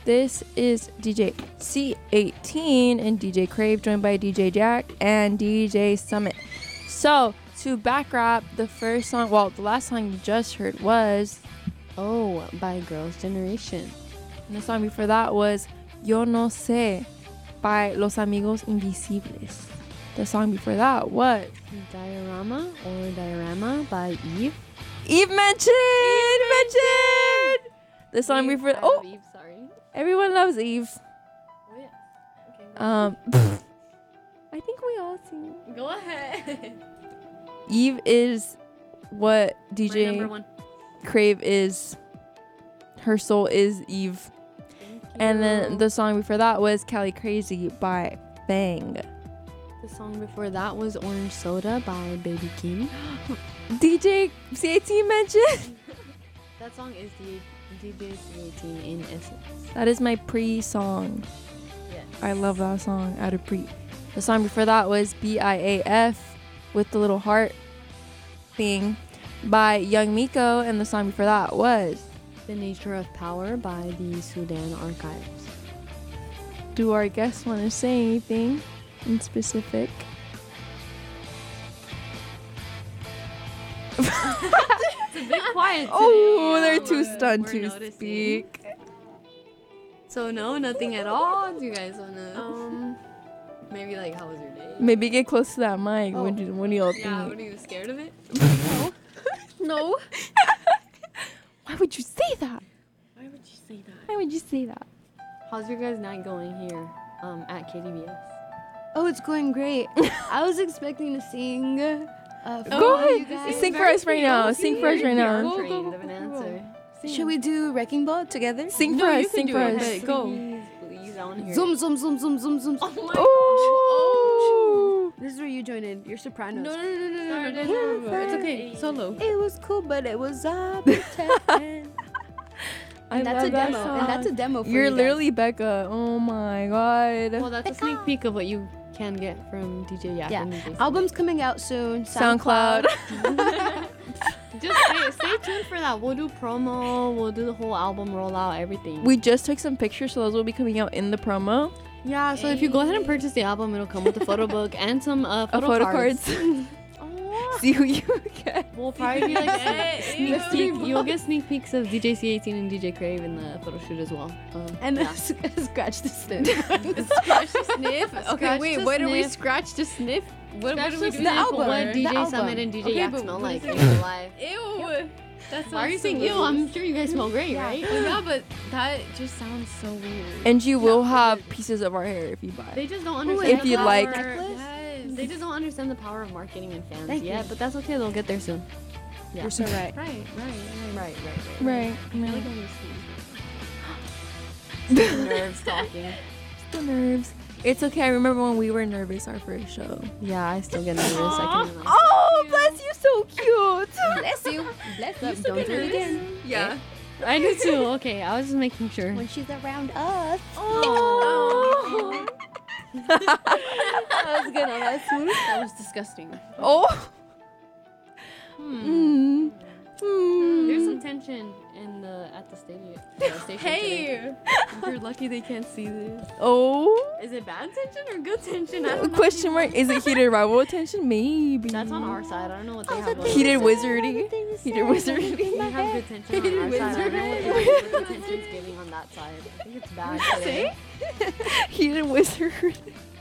This is DJ C18 and DJ Crave, joined by DJ Jack and DJ Summit. So, to back rap, the last song you just heard was Oh by Girls' Generation. And the song before that was Yo No Sé by Los Amigos Invisibles. The song before that was Diorama by Eve. Eve mentioned. The song before Eve, sorry. everyone loves Eve. Oh yeah. Okay. I think we all sing. Go ahead. Eve is what My DJ number one. Crave is. Her soul is Eve. And then the song before that was Cali Crazy by Bang. The song before that was Orange Soda by Baby Keem. DJ C18 mentioned. That song is DJ C18 in essence. That is my pre-song. Yes. I love that song out of pre. The song before that was BIAF with the little heart thing by Young Miko. And the song before that was The Nature of Power by the Sudan Archives. Do our guests want to say anything in specific? It's a bit quiet today. Oh, they're too stunned We're to noticing. speak. So no, nothing at all. Do you guys wanna maybe like how was your day? Maybe get close to that mic. Oh. What do y'all Yeah, think? what are you scared of it? No. Why would you say that? Why would you say that? Why would you say that? How's your guys' night going here at KDBS? Oh, it's going great. I was expecting to sing. Go you ahead. guys. Sing for us right now. Sing for us right now. Trained of an answer. Should we do Wrecking Ball together? Sing for us. Sing for us. Go. Please, I want to hear Zoom, zoom, zoom, zoom, zoom, zoom. Oh my Oh. This is where you join in. You're sopranos. No. It's okay. Solo. It was cool, but it was pretend. I That's love a that demo. song. And that's a demo for You're you guys. literally Becca. Oh my god. Well, that's a sneak peek of what you can get from DJ Yak Yeah. and DJ Album's coming out soon. SoundCloud. Just stay tuned for that. We'll do promo. We'll do the whole album rollout, everything. We just took some pictures, so those will be coming out in the promo. Yeah, so if you go ahead and purchase the album, it'll come with a photo book and some photo cards. See who you get. We'll probably be like sneak peek. You'll get sneak peeks of DJ C18 and DJ Crave in the photo shoot as well. And yeah. scratch the sniff. Scratch to sniff. Okay, Scratch wait. to What do we sniff. scratch to sniff? What Scratch do we the do? The sniff album. of what The DJ album. Summit and DJ Okay, Yak but smell what like is in it? real life. Ew. That sounds Why are you so saying weird. ew? I'm sure you guys smell great, right? Well, yeah, but that just sounds so weird. And you will have pieces of our hair if you buy. They just don't understand. If the you'd power- like. Yes. They just don't understand the power of marketing and fans Thank yet, you. but that's okay. They'll get there soon. Yeah. You're so right. Right. Right. Nerves talking. The nerves. It's okay. I remember when we were nervous our first show. Yeah, I still get nervous. I can. Oh, bless you, so cute. Bless you. Bless you. still Don't get do it nervous? again. Yeah. I do too. Okay, I was just making sure. When she's around us. Oh. That was good. That's smooth. That was disgusting. Oh. Mm. There's some tension at the stadium. Station today. You're lucky they can't see this. Oh. Is it bad tension or good tension? I don't know. Question mark. Is it heated rival attention? Maybe. That's on our side. I don't know what they have. the going on. Heated wizardy. Heated We wizardy. have good tension on our side. I don't know what the tension's giving on that side. I think it's bad today. Heated wizard.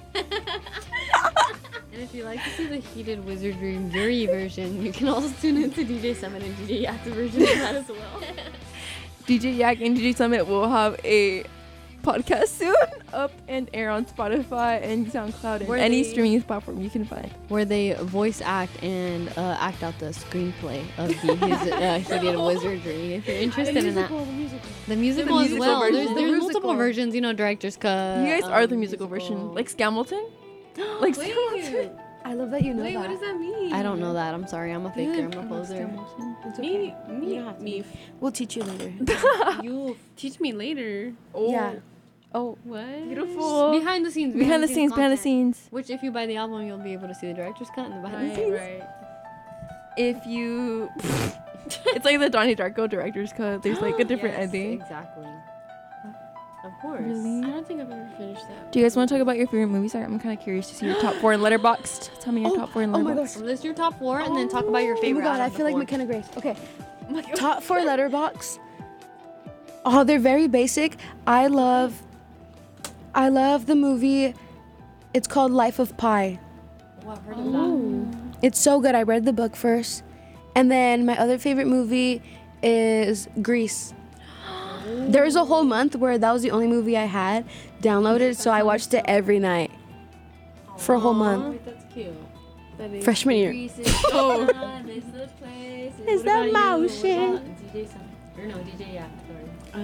And if you like to see the heated wizardry jury version, you can also tune into DJ Summit and DJ Yak's version of that as well. DJ Yak and DJ Summit will have a podcast soon up and air on Spotify and SoundCloud and Where any they- streaming platform you can find. Where they voice act and act out the screenplay of his heated wizardry. If you're interested in that. The musical as musical well. version. There's The multiple versions, director's cut. You guys are the musical version. Like Scamilton? Like Scamilton? I love that you know Wait, that. what does that mean? I don't know that. I'm sorry. I'm a faker. I'm a poser. It's okay. Me. We'll teach you later. You'll teach me later. Oh. Yeah. Oh. What? Beautiful. Behind the scenes. Behind the scenes, behind the content. scenes. Which, if you buy the album, you'll be able to see the director's cut and the behind the Right, scenes. right. If you... it's like the Donnie Darko director's cut. There's like a different Yes, ending. Exactly. Of course. I don't think I've ever finished that. Do you guys want to talk about your favorite movies? I'm kind of curious to see your top 4 in Letterboxd. Tell me your top 4 in Letterboxd. Oh my gosh. List your top 4 and then talk about your Oh my favorite. god, out I of the feel like 4. McKenna Grace. Okay. Top 4 letterbox. Oh, they're very basic. I love the movie. It's called Life of Pi. Oh, I've heard of that. It's so good. I read the book first. And then my other favorite movie is Grease. There was a whole month where that was the only movie I had downloaded, so I watched it every night for a whole month. Wait, that's cute. Freshman year. Oh. Is that motion? DJ Or no, DJ, yeah. Sorry.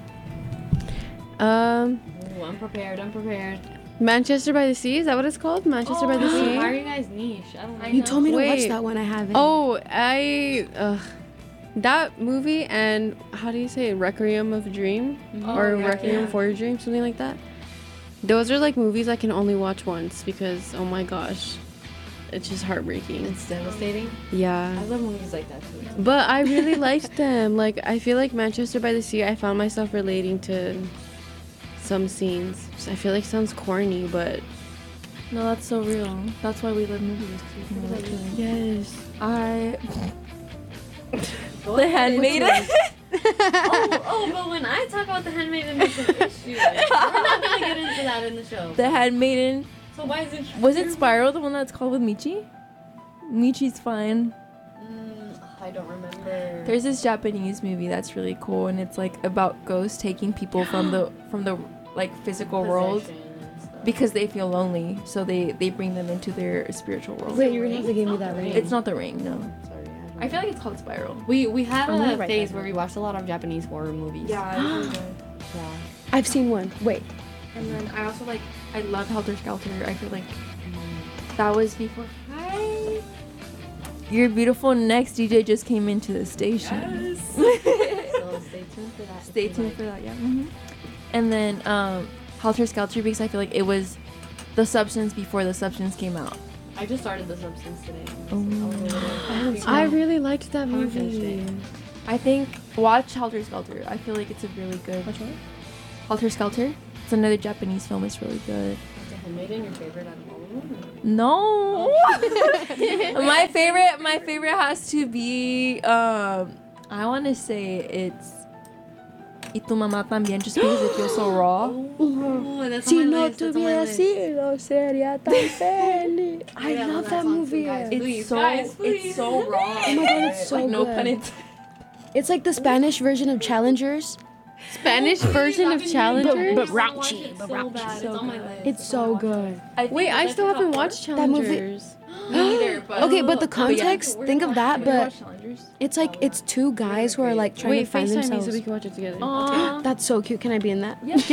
Ooh, I'm prepared. Manchester by the Sea, is that what it's called? Manchester by the Wait, Sea? why are you guys niche? I don't know. You told me to watch Wait. that one. I haven't. Oh, that movie and how do you say it? Requiem of a Dream? Or yeah, Requiem yeah. for a Dream, something like that. Those are like movies I can only watch once because, oh my gosh, it's just heartbreaking. It's devastating. Yeah. I love movies like that too. But I really liked them. Like, I feel like Manchester by the Sea, I found myself relating to some scenes. I feel like it sounds corny, but No, that's so real. That's why we love movies. 'Cause we can relate to them. yes. The Handmaiden. But when I talk about The Handmaiden, it's an issue. We're not gonna get into that in the show. The Handmaiden. So why is it? Was it Spiral, the one that's called with Michi? Michi's fine. I don't remember. There's this Japanese movie that's really cool, and it's like about ghosts taking people from the like physical world Possession and stuff. because they feel lonely, so they bring them into their spiritual world. Wait, you're gonna have to give me that ring. It's not The Ring, no. Sorry. I feel like it's called Spiral. We had I'm gonna a write phase that where we watched a lot of Japanese horror movies. Yeah. Yeah. I've seen one. Wait. And then I also I love Helter Skelter. I feel like that was before. Hi. You're beautiful. Next DJ just came into the station. So stay tuned for that. Stay tuned for that, yeah. And then Helter Skelter, because I feel like it was The Substance before The Substance came out. I just started The Substance today. Oh. I really liked that Haven't finished movie. it. I think watch Helter Skelter. I feel like it's a really good. Which one? Helter Skelter. It's another Japanese film. It's really good. Is The Handmaiden your favorite out of all of them? No. my favorite has to be I want to say it's Y tu mamá también, just because it feels so raw. Ooh, that's Si on my no list. That's te on my hubiera list. sido, sería tan feliz. I Yeah, love that that song too, movie. guys. It's Please, so guys, please. it's so raw. Oh my god, it's so like, no good. pun intended. It's like the Spanish version of Challengers. Spanish version of Challengers? But raunchy, It's but so raunchy. bad. It's on my list. It's so good. Wait, I still haven't watched That movie- Challengers. Me neither, but Okay, but the but yeah. context, think of that, Have you but watched Challengers? it's like it's two guys who are like trying Wait, to find FaceTime me themselves. so we can watch it together. Aw. That's so cute. Can I be in that? Yes.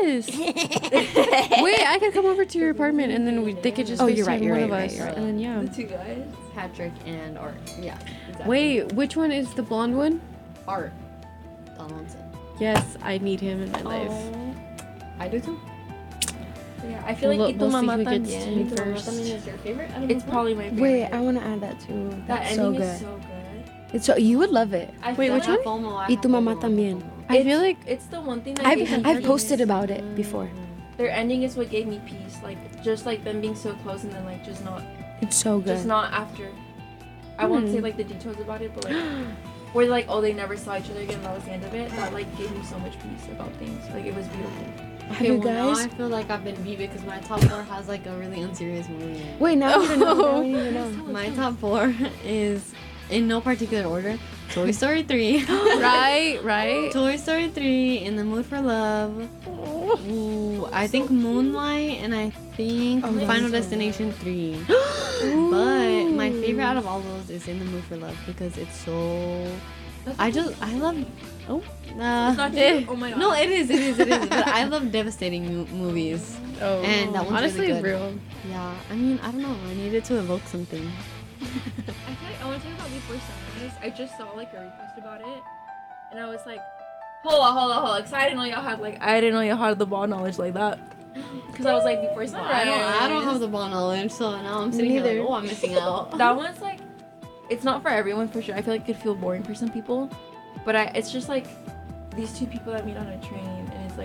Wait, I could come over to your apartment and then they could just Oh, FaceTime you're right, you're one right, of you're us. right, you're right. And then yeah. The two guys. Patrick and Art. Yeah. Exactly. Wait, which one is the blonde one? Art. Donaldson. Yes, I need him in my life. I do too. Yeah, I feel like We'll- Y tu we'll see mamá who gets to también. me I mean, first. is your favorite? out of It's those probably my favorite. Wait, I want to add that too. that That's ending so good. is so good. It's so you would love it. I Wait, feel which like one? FOMO, I Y have tu mamá FOMO. también. I feel like it's the one thing that gave me I've peace. posted about it before. Their ending is what gave me peace. Like just like them being so close and then like just not It's so good. not after. I won't say like the details about it, but like where like they never saw each other again. That was the end of it. That like gave me so much peace about things. Like it was beautiful. Have you Now guys? I feel like I've been beat because my top 4 has like a really unserious movie in it. Wait, now I need to know. Now I need to know. My top 4 is in no particular order. Toy Story 3. right? Toy Story 3, In the Mood for Love. Ooh, I think Moonlight, and I think Oh, Final that's so Destination 3. But my favorite out of all those is In the Mood for Love because it's so. I love. Oh. not true. Oh my god. No, it is. But I love devastating movies. Oh, And that one's honestly really good. real. Yeah, I mean, I don't know. I needed to evoke something. I feel like I want to talk about Before Sunrise. I just saw like a repost about it, and I was like, hold on, because I didn't know y'all had the ball knowledge like that. Because I was like Before Sunrise. I don't have the ball knowledge, so now I'm sitting here Neither. like, oh, I'm missing out. That one's like, it's not for everyone for sure. I feel like it could feel boring for some people, but it's just like these two people that meet on a train, and it's like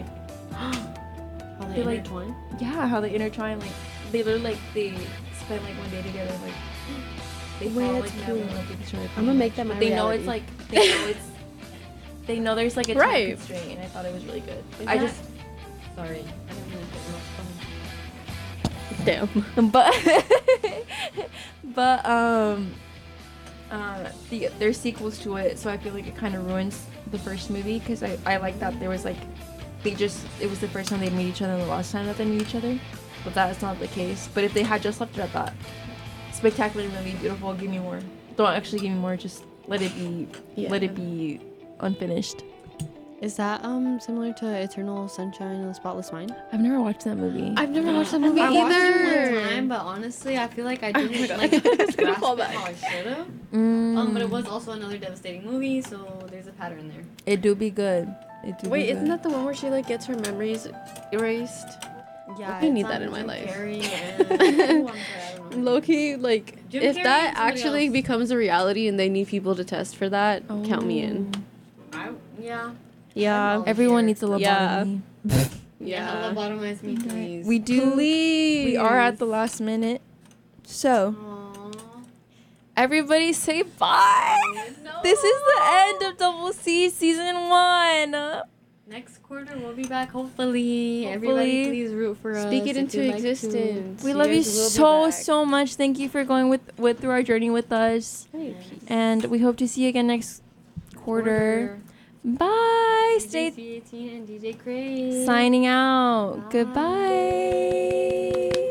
How They, they like, intertwine? Yeah, how they intertwine. Like they literally like they spend like one day together. Like they Wait, fall that's like cute. never like each other. I'm gonna make that my But they know reality. it's like they know there's like a time Right. constraint, and I thought it was really good. Is I that- just Sorry, I didn't mean to Damn. but but there's sequels to it, so I feel like it kind of ruins the first movie because I like that there was like it was the first time they meet each other and the last time that they meet each other, but that is not the case. But if they had just left it at that, spectacular movie, beautiful, give me more. Don't actually give me more, just let it be unfinished. Is that similar to Eternal Sunshine of the Spotless Mind? I've never watched that movie. I've never watched that movie I watched it either. one time, but honestly, I feel like I Oh my didn't God. like It's grasp gonna it fall how back. I should have. But it was also another devastating movie, so there's a pattern there. It do be good. It do Wait, be isn't good. that the one where she like gets her memories erased? Yeah, I need it's that on in my Jim life. Carrey and ooh, I'm sorry, I don't know. Low key, like Jim if Carrey that and somebody actually else. becomes a reality and they need people to test for that, count me in. Yeah. Yeah. I'm Everyone here. needs a Yeah. lobotomy. Yeah, lobotomize me, please. We do. Please. We are at the last minute. So, Aww. everybody say bye. No. This is the end of Double C season 1. Next quarter we'll be back. Hopefully. Everybody, please root for us. Speak it if into you'd like to. existence. We love you guys will be so back. so much. Thank you for going with through our journey with us, and we hope to see you again next quarter. Bye. Stay DJ C18 and DJ Craig. signing out. Bye. Goodbye.